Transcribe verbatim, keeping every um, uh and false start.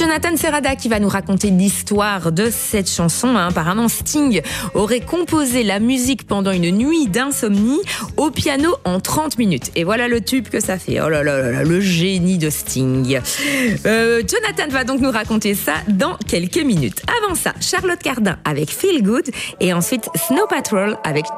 Jonathan Serrada qui va nous raconter l'histoire de cette chanson. Apparemment, Sting aurait composé la musique pendant une nuit d'insomnie au piano en trente minutes. Et voilà le tube que ça fait. Oh là là là là, le génie de Sting. Euh, Jonathan va donc nous raconter ça dans quelques minutes. Avant ça, Charlotte Cardin avec Feel Good et ensuite Snow Patrol avec